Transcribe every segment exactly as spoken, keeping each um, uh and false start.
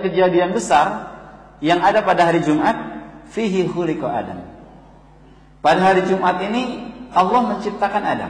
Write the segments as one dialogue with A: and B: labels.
A: kejadian-kejadian besar yang ada pada hari Jumat, fihi khuliqa Adam. Pada hari Jumat ini Allah menciptakan Adam.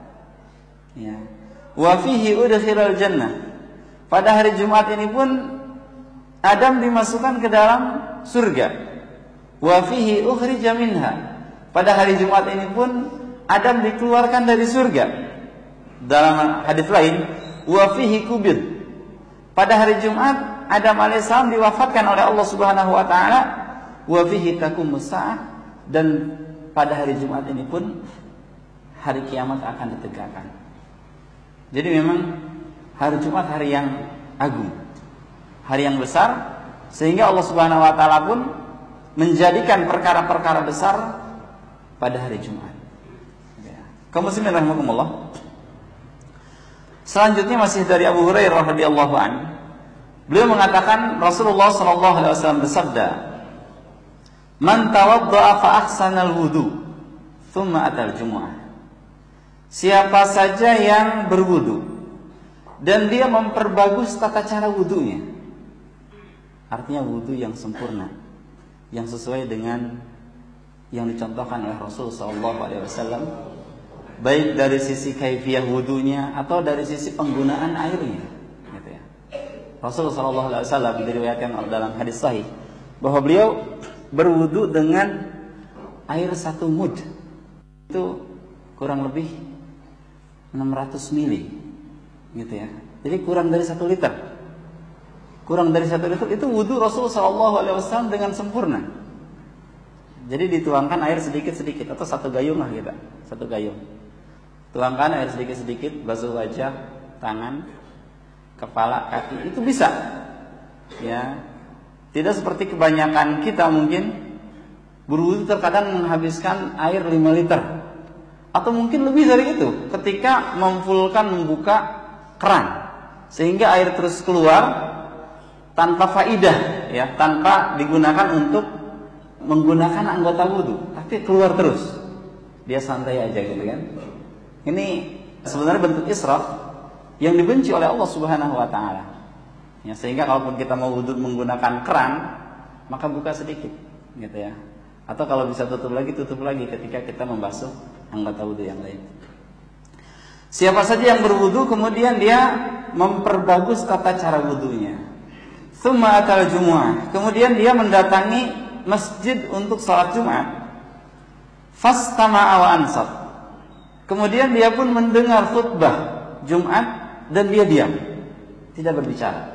A: Ya. Wa fihi udkhilal jannah. Pada hari Jumat ini pun Adam dimasukkan ke dalam surga. Wa fihi ukhrija minha. Pada hari Jumat ini pun Adam dikeluarkan dari surga. Dalam hadis lain, wa fihi kubid. Pada hari Jumat Adam alaihissalam diwafatkan oleh Allah Subhanahu wa taala. Wa fihi taqumus saah, dan pada hari Jumat ini pun hari kiamat akan ditegakkan. Jadi memang hari Jumat hari yang agung, hari yang besar, sehingga Allah Subhanahu wa taala pun menjadikan perkara-perkara besar pada hari Jumat. Kaum muslimin rahimakumullah. Selanjutnya masih dari Abu Hurairah radhiyallahu anhu. Beliau mengatakan Rasulullah sallallahu alaihi wasallam bersabda, "Man tawadda'a fa ahsana al-wudu, thumma atal jumu'ah." Siapa saja yang berwudu dan dia memperbagus tata cara wudunya, artinya wudu yang sempurna, yang sesuai dengan yang dicontohkan oleh Rasul sallallahu alaihi wasallam, baik dari sisi kaifiyah wudunya atau dari sisi penggunaan airnya, gitu ya. Rasul sallallahu alaihi wasallam diriwayatkan dalam hadis sahih bahwa beliau berwudu dengan air satu mud, itu kurang lebih enam ratus mili, gitu ya. Jadi kurang dari satu liter. Kurang dari satu liter itu wudu Rasul sallallahu alaihi wasallam dengan sempurna. Jadi dituangkan air sedikit-sedikit atau satu gayung lah kita, satu gayung. Tuangkan air sedikit-sedikit, basuh wajah, tangan, kepala, kaki, itu bisa. Ya. Tidak seperti kebanyakan kita mungkin berwudu terkadang menghabiskan air lima liter atau mungkin lebih dari itu ketika memfulkan membuka keran sehingga air terus keluar tanpa faidah, ya, tanpa digunakan untuk menggunakan anggota wudu, tapi keluar terus. Dia santai aja gitu kan. Ini sebenarnya bentuk israf yang dibenci oleh Allah Subhanahu wa taala. Ya, sehingga kalaupun kita mau wudu menggunakan keran, maka buka sedikit, gitu ya. Atau kalau bisa tutup lagi, tutup lagi ketika kita membasuh anggota wudu yang lain. Siapa saja yang berwudu kemudian dia memperbagus tata cara wudunya. Tsumma atal jumu'ah. Kemudian dia mendatangi masjid untuk salat Jumat. Fastama'a wa ansat. Kemudian dia pun mendengar khutbah Jumat dan dia diam, tidak berbicara.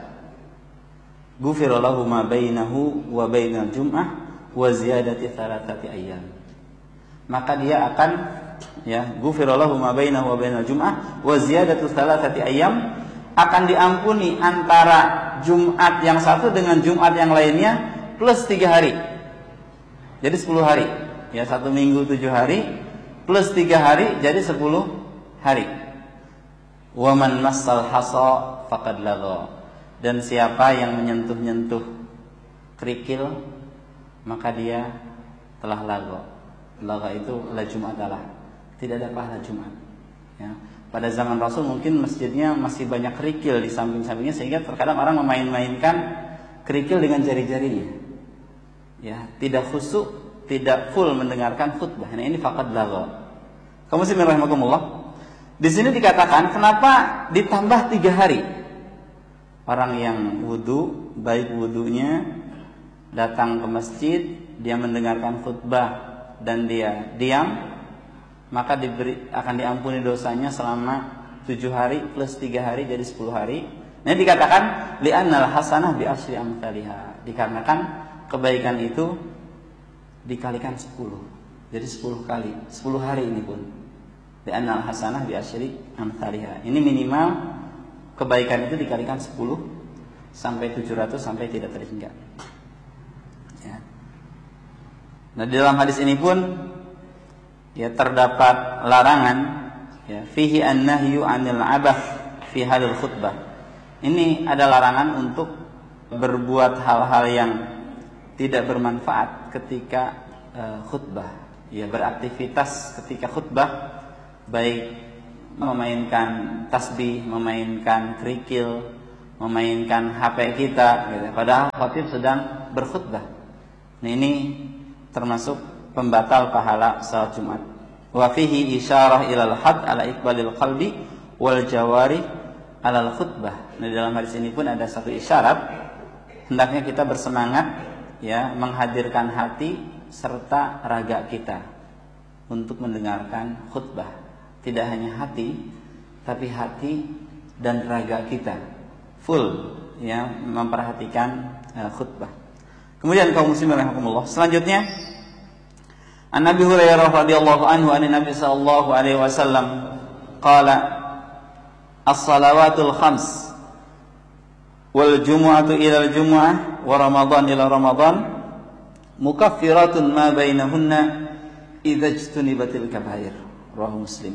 A: Ghufira lahu ma bainahu wa bainal jum'ah wa ziyadati thalathati ayyam. Maka dia akan, ya, ghufira lahu ma bainahu wa bainal jum'ah wa ziyadatu thalathati ayyam, akan diampuni antara Jumat yang satu dengan Jumat yang lainnya plus tiga hari. Jadi sepuluh hari. Ya, satu minggu tujuh hari plus tiga hari jadi sepuluh hari. Wa man massal hasa faqad lagha. Dan siapa yang menyentuh-nyentuh kerikil maka dia telah lago. Lago itu la Jum'atalah. Tidak ada pahala Jumat. Ya. Pada zaman Rasul mungkin masjidnya masih banyak kerikil di samping-sampingnya sehingga terkadang orang memain-mainkan kerikil dengan jari-jarinya. Ya, tidak khusyuk, tidak full mendengarkan khutbah. Nah, ini faqad lago. Kaum muslimin rahimakumullah. Di sini dikatakan kenapa ditambah tiga hari? Orang yang wudu, baik wudunya datang ke masjid, dia mendengarkan khutbah dan dia diam, maka diberi, akan diampuni dosanya selama tujuh hari plus tiga hari jadi sepuluh hari. Ini dikatakan li'annal hasanah bi asyri amsalihha. Dikarenakan kebaikan itu dikalikan sepuluh. Jadi sepuluh kali, sepuluh hari ini pun. Li'annal hasanah bi asyri amsalihha. Ini minimal kebaikan itu dikalikan sepuluh sampai tujuh ratus sampai tidak terhingga. Ya. Nah, di dalam hadis ini pun ya terdapat larangan, ya, fihi an-nahyu 'anil 'abath fi halil khutbah. Ini ada larangan untuk berbuat hal-hal yang tidak bermanfaat ketika uh, khutbah. Ya, beraktivitas ketika khutbah, baik memainkan tasbih, memainkan kerikil, memainkan H P kita, gitu. Padahal khatib sedang berkhutbah. Nah, ini termasuk pembatal pahala salat Jumat. Wa fihi isyarah ilal had ala iqbalil qalbi wal jawari alal khutbah. Nah, dalam hadis ini pun ada satu isyarat, hendaknya kita bersemangat ya menghadirkan hati serta raga kita untuk mendengarkan khutbah. Tidak hanya hati, tapi hati dan raga kita full ya memperhatikan uh, khutbah. Kemudian kaum muslimin rahimakumullah, selanjutnya An Nabi Hurairah radhiyallahu anhu an Nabi sallallahu alaihi wasallam qala as-salawatul khams wal jumu'atu ila al-jumu'ah wa ramadan ila ramadan mukaffiratun ma bainahunna idza ijtunibatil kabair. Rawahu Muslim.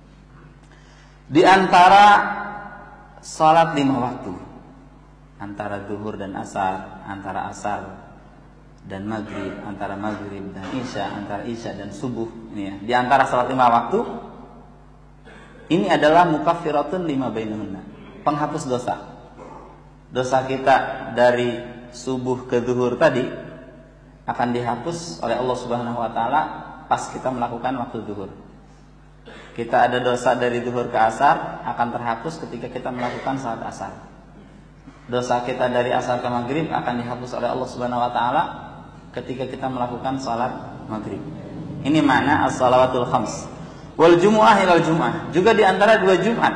A: Di antara salat lima waktu, antara zuhur dan asar, antara asar dan maghrib, antara maghrib dan isya, antara isya dan subuh, ini ya. Di antara salat lima waktu ini adalah mukaffiratun lima bainahunna, penghapus dosa. Dosa kita dari subuh ke zuhur tadi akan dihapus oleh Allah Subhanahu wa taala pas kita melakukan waktu zuhur. Kita ada dosa dari zuhur ke asar akan terhapus ketika kita melakukan salat asar. Dosa kita dari asar ke maghrib akan dihapus oleh Allah Subhanahu wa taala ketika kita melakukan salat maghrib. Ini makna as-salawatul khams. Wal jumu'ah ilal jumu'ah, juga di antara dua Jumat.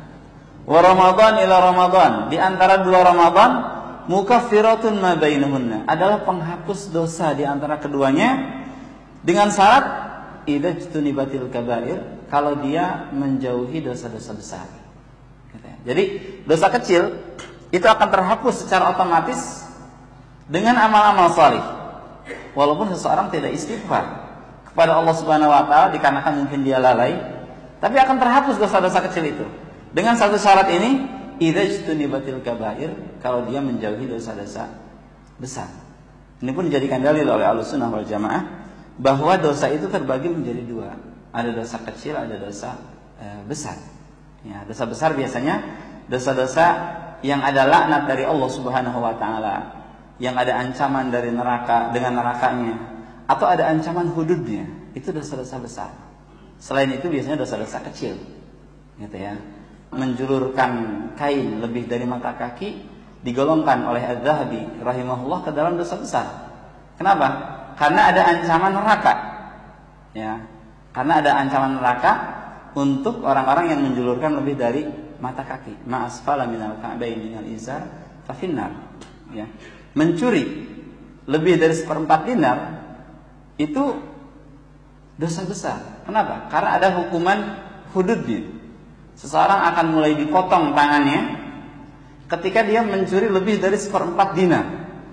A: Wa ramadan ila ramadan, di antara dua Ramadan, mukaffiratun ma bainahunna, adalah penghapus dosa di antara keduanya dengan syarat idza jtunibatil kabair, kalau dia menjauhi dosa-dosa besar. Jadi dosa kecil itu akan terhapus secara otomatis dengan amal-amal salih. Walaupun seseorang tidak istighfar kepada Allah Subhanahu wa taala dikarenakan mungkin dia lalai, tapi akan terhapus dosa-dosa kecil itu. Dengan satu syarat ini, idza jtunibatil kabair, kalau dia menjauhi dosa-dosa besar. Ini pun dijadikan dalil oleh Ahlussunnah wal Jamaah bahwa dosa itu terbagi menjadi dua. Ada dosa kecil, ada dosa e, besar. Ya, dosa besar biasanya dosa-dosa yang ada laknat dari Allah Subhanahu wa taala, yang ada ancaman dari neraka dengan nerakanya, atau ada ancaman hududnya. Itu dosa-dosa besar. Selain itu biasanya dosa-dosa kecil. Gitu ya. Menjulurkan kain lebih dari mata kaki digolongkan oleh Az-Zahabi rahimahullah ke dalam dosa besar. Kenapa? Karena ada ancaman neraka. Ya. Karena ada ancaman neraka untuk orang-orang yang menjulurkan lebih dari mata kaki. Ma asfala minal ka'bayn minal izar fa finnar. Ya. Mencuri lebih dari seperempat dinar itu dosa besar. Kenapa? Karena ada hukuman hududnya. Seseorang akan mulai dipotong tangannya ketika dia mencuri lebih dari seperempat dinar.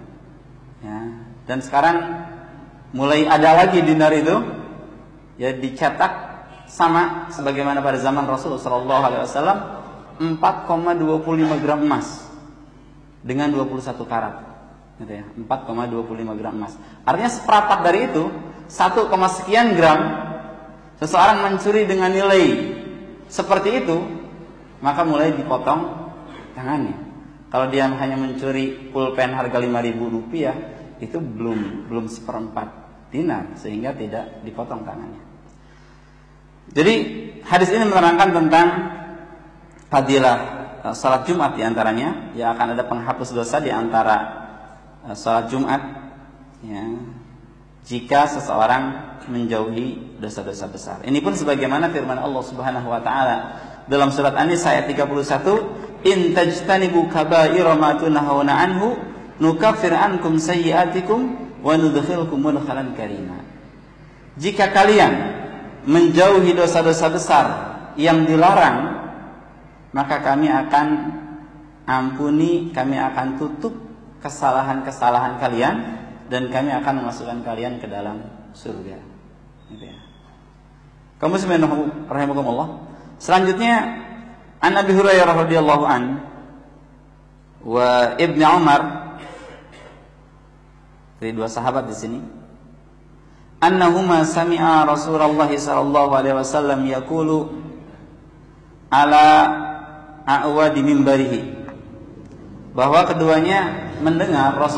A: Ya. Dan sekarang mulai ada lagi dinar itu ya dicetak sama sebagaimana pada zaman Rasulullah shallallahu alaihi wasallam empat koma dua lima gram emas dengan dua puluh satu karat, gitu ya, empat koma dua lima gram emas. Artinya seperempat dari itu satu, sekian gram seseorang mencuri dengan nilai seperti itu, maka mulai dipotong tangannya. Kalau dia hanya mencuri pulpen harga lima ribu rupiah, itu belum belum seperempat dinar, sehingga tidak dipotong tangannya. Jadi hadis ini menerangkan tentang fadilah salat Jumat diantaranya, ya akan ada penghapus dosa di antara salat Jumat, ya, jika seseorang menjauhi dosa-dosa besar. Ini pun sebagaimana firman Allah Subhanahu wa taala dalam surat An-Nisa ayat tiga puluh satu, "In tajtanibu kaba'ira ma tunhauna anhu nukaffir ankum sayyi'atikum wa nudkhilkum mudkhalan karima." Jika kalian menjauhi dosa-dosa besar yang dilarang, maka kami akan ampuni, kami akan tutup kesalahan-kesalahan kalian, dan kami akan memasukkan kalian ke dalam surga. Gitu ya. Kaum muslimin rahimakumullah. Selanjutnya An Abi Hurairah radhiyallahu an wa Ibnu Umar, dari dua sahabat di sini, annahuma sami'a Rasulullah sallallahu alaihi wasallam yaqulu ala a'wadi minbarihi bahwa keduanya mendengar Rasul